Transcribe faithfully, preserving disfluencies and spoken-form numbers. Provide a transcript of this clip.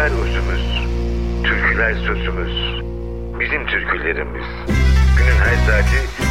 Türküler özümüz, türküler sözümüz, bizim türkülerimiz. Günün her saati